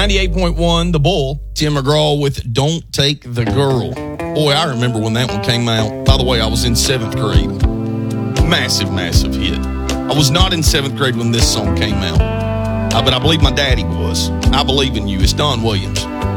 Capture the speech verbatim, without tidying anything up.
ninety-eight point one, The Bull. Tim McGraw with Don't Take the Girl. Boy, I remember when that one came out. By the way, I was in seventh grade. Massive, massive hit. I was not in seventh grade when this song came out. Uh, but I believe my daddy was. I Believe in You. It's Don Williams.